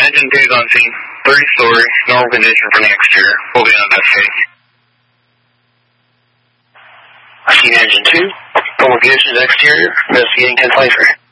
engine 2 is on scene. 3-story, normal condition for next year. We'll be investigating. Scene engine 2, normal conditions exterior, investigating 1023.